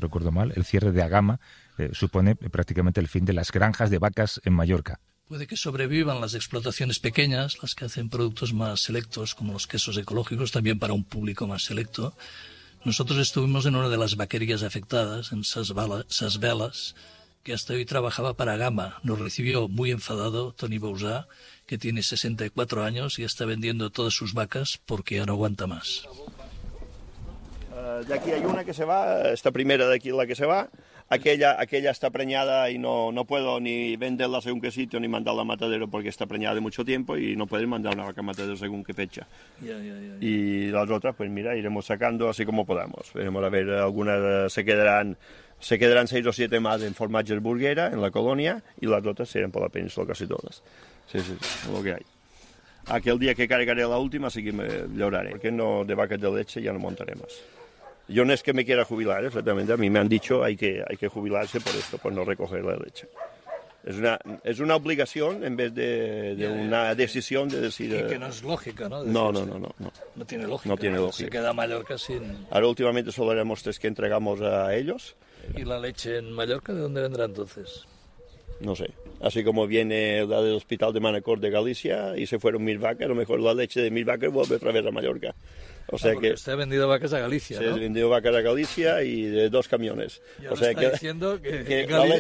recuerdo mal, el cierre de Agama supone prácticamente el fin de las granjas de vacas en Mallorca. Puede que sobrevivan las explotaciones pequeñas, las que hacen productos más selectos, como los quesos ecológicos, también para un público más selecto. Nosotros estuvimos en una de las vaquerías afectadas, en Sasvelas, que hasta hoy trabajaba para Agama. Nos recibió muy enfadado Tony Bousà, que tiene 64 años y está vendiendo todas sus vacas porque ya no aguanta más. De aquí hay una que se va, esta primera de aquí la que se va. Aquella está preñada y no puedo ni venderla según qué sitio ni mandarla a matadero porque está preñada de mucho tiempo y no pueden mandar una vaca a matadero según qué fecha. Y las otras, pues mira, iremos sacando así como podamos. Veremos a ver, algunas se quedarán 6 o 7 más en Formatges Burguera, en la colonia, y las otras serán por la península casi todas. Sí, lo que hay. Aquel día que cargaré la última sí que me lloraré, porque no de vacas de leche ya no montaré más. Yo no es que me quiera jubilar, exactamente. A mí me han dicho hay que jubilarse por esto, por no recoger la leche. Es una obligación en vez de una decisión de decir... Y que no es lógica, ¿no? No tiene lógica. No tiene lógica. Se queda Mallorca sin... Ahora últimamente solo éramos 3 que entregamos a ellos. ¿Y la leche en Mallorca de dónde vendrá entonces? No sé. Así como viene la del Hospital de Manacor de Galicia y se fueron 1000 vacas, a lo mejor la leche de 1000 vacas vuelve otra vez a Mallorca. O sea que usted ha vendido vacas a Galicia, ¿no? Se ha vendido vacas a Galicia y de 2 camiones. O sea está diciendo que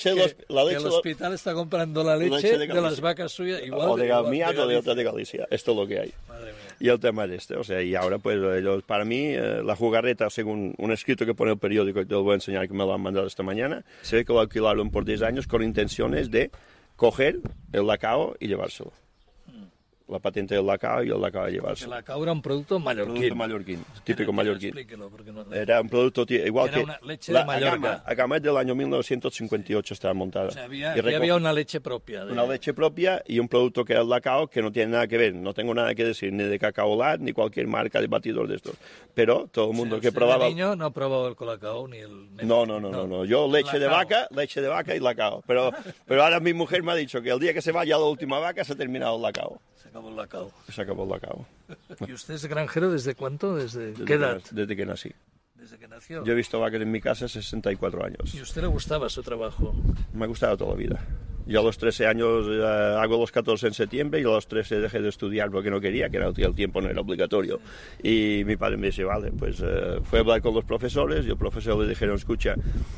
el hospital está comprando la leche de las vacas suyas igual o de mías o de otras de Galicia. Esto es lo que hay. Madre mía. Y el tema es este, o sea, y ahora pues ellos, para mí la jugarreta, según un escrito que pone el periódico, y te lo voy a enseñar que me lo han mandado esta mañana, se ve que lo alquilaron por 10 años con intenciones de coger el lacao y llevárselo. La patente del lacao y el lacao a llevarse. El lacao era un producto mallorquín. Típico mallorquín. No... Era un producto igual era que... una leche de Mallorca. Agama es del año 1958 estaba montada. O sea, había una leche propia. Una leche propia y un producto que era el lacao que no tiene nada que ver. No tengo nada que decir ni de Cacaolat ni cualquier marca de batidor de estos. Pero todo el mundo que probaba... El niño no ha probado el colacao ni el... No. Yo leche de vaca y lacao. Pero ahora mi mujer me ha dicho que el día que se vaya la última vaca se ha terminado el lacao. Se acabó el lacao. ¿Y usted es granjero desde cuánto? ¿Desde qué edad? Desde que nací. ¿Desde que nació? Yo he visto vacas en mi casa 64 años. ¿Y a usted le gustaba su trabajo? Me ha gustado toda la vida. Yo a los 13 años hago los 14 en septiembre y a los 13 dejé de estudiar porque no quería, que el tiempo no era obligatorio. Y mi padre me dice, vale, pues fue a hablar con los profesores y los profesores le dijeron, escucha,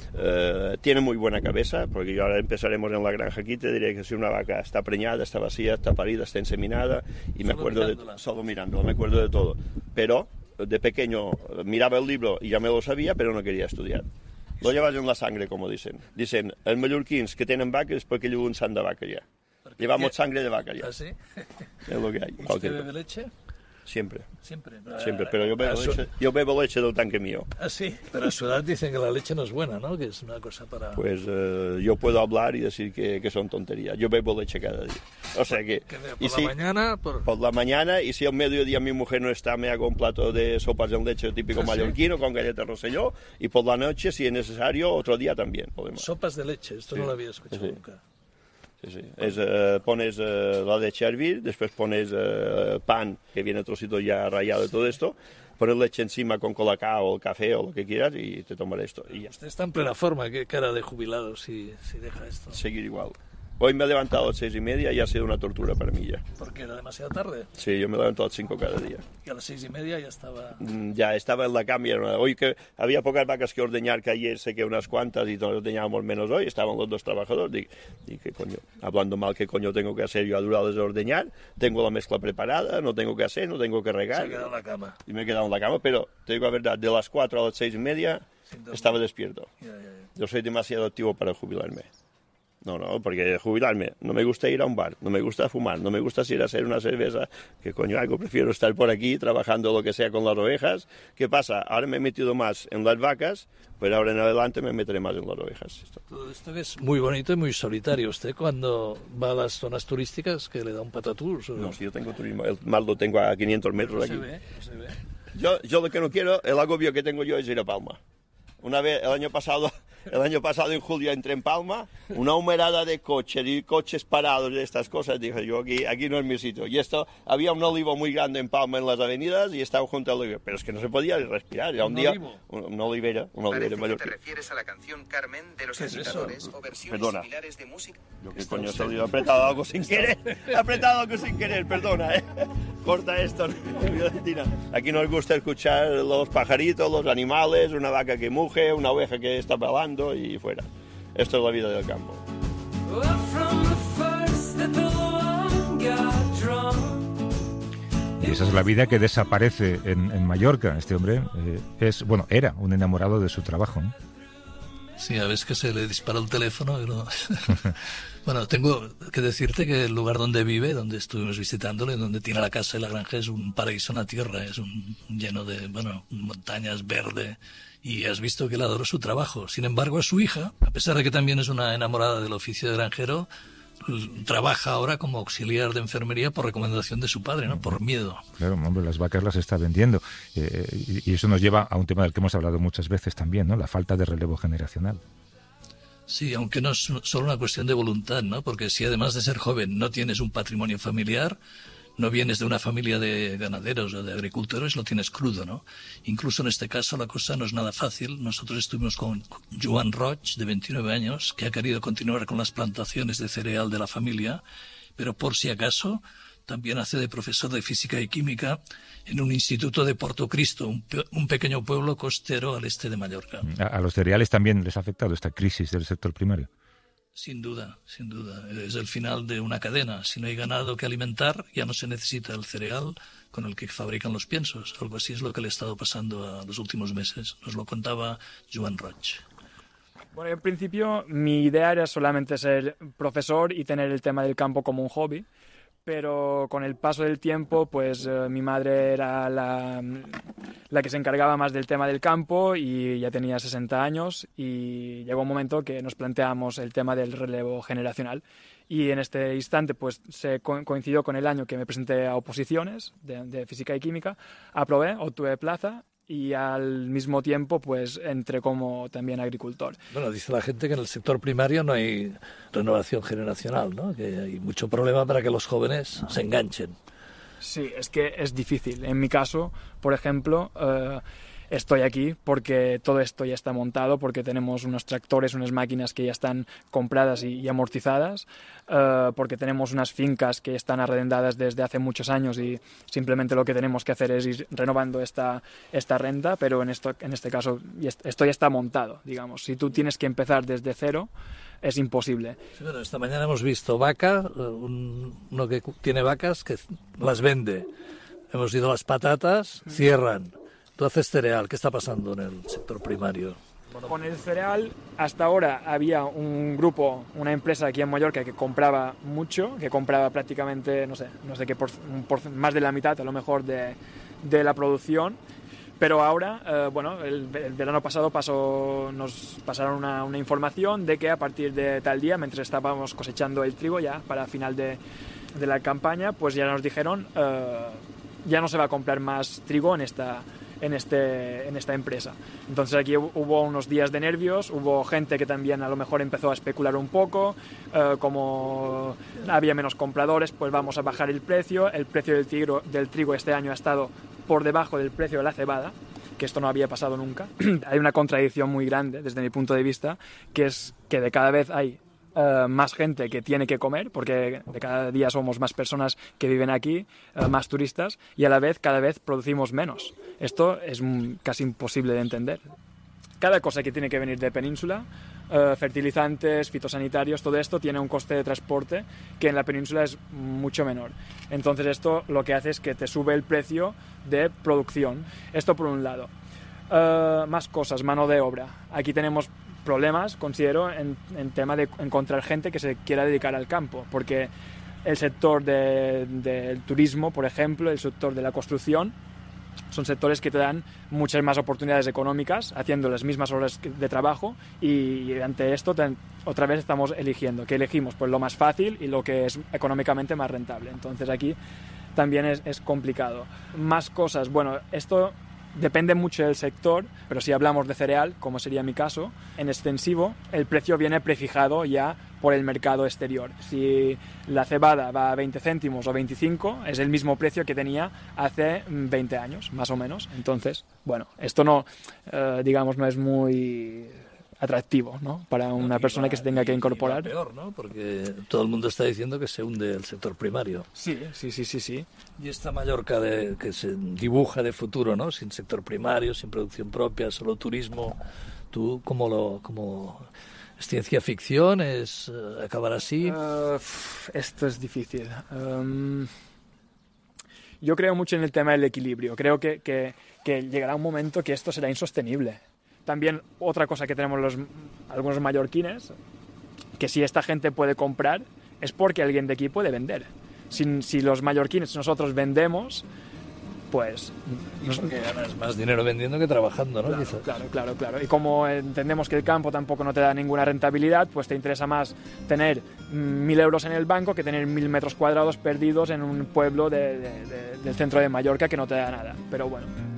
tiene muy buena cabeza, porque ahora empezaremos en la granja aquí, te diré que si una vaca está preñada, está vacía, está parida, está inseminada, y me acuerdo solo mirándola, me acuerdo de todo. Pero de pequeño miraba el libro y ya me lo sabía, pero no quería estudiar. Lo llevas en la sangre, como dicen. Dicen, els mallorquins que tenen vaques perquè llevan sang de vaca ya. Llevamos sangre de vaca ya. ¿Ah, sí? Es lo que hay. ¿Usted bebe leche? Siempre. Siempre, pero yo bebo leche del tanque mío. Ah, sí, pero a su edad dicen que la leche no es buena, ¿no? Que es una cosa para... Pues yo puedo hablar y decir que son tonterías. Yo bebo leche cada día. O sea que... ¿Por la mañana? Por la mañana, y si al mediodía mi mujer no está, me hago un plato de sopas de leche típico mallorquino con galletas Rosselló, y por la noche, si es necesario, otro día también podemos. Sopas de leche, esto no lo había escuchado nunca. Sí. Pones la leche a hervir, después pones pan, que viene trocito ya rallado y todo esto, pones leche encima con colacao o café o lo que quieras y te tomas esto. Y ya. Usted está en plena forma, qué cara de jubilado si deja esto. Seguir igual. Hoy me he levantado a las 6:30 y ha sido una tortura para mí ya. ¿Por qué era demasiado tarde? Sí, yo me levanto a las 5 cada día. ¿Y a las 6:30 ya estaba...? Ya estaba en la cama. Hoy que había pocas vacas que ordeñar, que ayer sé que unas cuantas y todos ordeñábamos menos hoy, estaban los 2 trabajadores. Y qué coño, hablando mal, ¿qué coño tengo que hacer yo a durar de ordeñar? Tengo la mezcla preparada, no tengo que hacer, no tengo que regar. Se ha quedado en la cama. Y me he quedado en la cama, pero te digo la verdad, de las 4 a las 6:30 estaba despierto. Ya. Yo soy demasiado activo para jubilarme. No, porque jubilarme, no me gusta ir a un bar, no me gusta fumar, no me gusta ir a hacer una cerveza, que coño hago, prefiero estar por aquí trabajando lo que sea con las ovejas. ¿Qué pasa? Ahora me he metido más en las vacas, pero ahora en adelante me meteré más en las ovejas. Todo esto es muy bonito y muy solitario. ¿Usted cuando va a las zonas turísticas que le da un patatús? No, si yo tengo turismo, el mar lo tengo a 500 metros aquí. No se ve. Yo lo que no quiero, el agobio que tengo yo es ir a Palma. Una vez, el año pasado, el año pasado en julio entré en Palma, una humarada de coches y coches parados y estas cosas, dije yo, aquí no es mi sitio. Y esto, había un olivo muy grande en Palma en las avenidas y estaba junto al olivo, pero es que no se podía respirar, era un día... Una olivera mayor. ¿Te refieres a la canción Carmen de los Agitadores o versiones similares de música? Yo qué coño he salido, he apretado algo sin querer, perdona, corta esto, Violentina. Aquí nos gusta escuchar los pajaritos, los animales, una vaca que muge, una oveja que está balando y fuera. Esto es la vida del campo. Y esa es la vida que desaparece en Mallorca. Este hombre era un enamorado de su trabajo, ¿no? Sí, a veces que se le dispara el teléfono. Pero... Bueno, tengo que decirte que el lugar donde vive, donde estuvimos visitándole, donde tiene la casa y la granja, es un paraíso en la tierra, es lleno de montañas, verde, y has visto que él adoró su trabajo. Sin embargo, a su hija, a pesar de que también es una enamorada del oficio de granjero, trabaja ahora como auxiliar de enfermería por recomendación de su padre, ¿no? Por miedo. Claro, hombre, las vacas las está vendiendo. Y eso nos lleva a un tema del que hemos hablado muchas veces también, ¿no? La falta de relevo generacional. Sí, aunque no es solo una cuestión de voluntad, ¿no? Porque si además de ser joven no tienes un patrimonio familiar, no vienes de una familia de ganaderos o de agricultores, lo tienes crudo, ¿no? Incluso en este caso la cosa no es nada fácil. Nosotros estuvimos con Joan Roig, de 29 años, que ha querido continuar con las plantaciones de cereal de la familia, pero por si acaso también hace de profesor de física y química en un instituto de Portocristo, un pequeño pueblo costero al este de Mallorca. ¿A los cereales también les ha afectado esta crisis del sector primario? Sin duda, sin duda. Es el final de una cadena. Si no hay ganado que alimentar, ya no se necesita el cereal con el que fabrican los piensos. Algo así es lo que le ha estado pasando a los últimos meses. Nos lo contaba Joan Roig. Bueno, en principio mi idea era solamente ser profesor y tener el tema del campo como un hobby. Pero con el paso del tiempo, pues mi madre era la que se encargaba más del tema del campo y ya tenía 60 años y llegó un momento que nos planteamos el tema del relevo generacional. Y en este instante, pues se coincidió con el año que me presenté a oposiciones de física y química, aprobé, obtuve plaza y al mismo tiempo pues entré como también agricultor. Bueno, dice la gente que en el sector primario no hay renovación generacional, ¿no? Que hay mucho problema para que los jóvenes se enganchen. Sí, es que es difícil. En mi caso, por ejemplo, estoy aquí porque todo esto ya está montado, porque tenemos unos tractores, unas máquinas que ya están compradas y amortizadas, porque tenemos unas fincas que están arrendadas desde hace muchos años y simplemente lo que tenemos que hacer es ir renovando esta renta, pero en este caso esto ya está montado, digamos. Si tú tienes que empezar desde cero, es imposible. Sí, bueno, esta mañana hemos visto uno que tiene vacas que las vende. Hemos ido a las patatas, cierran. Tú haces cereal, ¿qué está pasando en el sector primario? Bueno, con el cereal, hasta ahora había un grupo, una empresa aquí en Mallorca que compraba mucho, que compraba prácticamente, no sé qué, más de la mitad a lo mejor de la producción. Pero ahora, el verano pasado nos pasaron una información de que a partir de tal día, mientras estábamos cosechando el trigo ya para final de la campaña, pues ya nos dijeron ya no se va a comprar más trigo en esta empresa. Entonces aquí hubo unos días de nervios, hubo gente que también a lo mejor empezó a especular un poco, como había menos compradores, pues vamos a bajar el precio del trigo este año ha estado por debajo del precio de la cebada, que esto no había pasado nunca. Hay una contradicción muy grande desde mi punto de vista, que es que de cada vez hay más gente que tiene que comer, porque de cada día somos más personas que viven aquí, más turistas, y a la vez cada vez producimos menos. Esto es casi imposible de entender. Cada cosa que tiene que venir de península, fertilizantes, fitosanitarios, todo esto tiene un coste de transporte que en la península es mucho menor. Entonces esto lo que hace es que te sube el precio de producción. Esto por un lado. Más cosas, mano de obra. Aquí tenemos problemas, considero, en tema de encontrar gente que se quiera dedicar al campo, porque el sector del turismo, por ejemplo, el sector de la construcción, son sectores que te dan muchas más oportunidades económicas haciendo las mismas horas de trabajo y ante esto otra vez estamos eligiendo. ¿Qué elegimos? Pues lo más fácil y lo que es económicamente más rentable. Entonces aquí también es complicado. Más cosas. Bueno, esto depende mucho del sector, pero si hablamos de cereal, como sería mi caso, en extensivo el precio viene prefijado ya por el mercado exterior. Si la cebada va a 20 céntimos o 25, es el mismo precio que tenía hace 20 años, más o menos. Entonces, bueno, esto no, digamos, no es muy atractivo, ¿no?, para una persona que se tenga que incorporar. Peor, ¿no?, porque todo el mundo está diciendo que se hunde el sector primario. Sí. Y esta Mallorca que se dibuja de futuro, ¿no?, sin sector primario, sin producción propia, solo turismo, ¿tú cómo es ciencia ficción? ¿Es acabar así? Esto es difícil. Yo creo mucho en el tema del equilibrio. Creo que llegará un momento que esto será insostenible. También otra cosa que tenemos algunos mallorquines, que si esta gente puede comprar, es porque alguien de aquí puede vender. Si los mallorquines nosotros vendemos, pues... Porque ganas más dinero vendiendo que trabajando, ¿no? Claro. Y como entendemos que el campo tampoco no te da ninguna rentabilidad, pues te interesa más tener 1.000 euros en el banco que tener 1.000 metros cuadrados perdidos en un pueblo del centro de Mallorca que no te da nada. Pero bueno...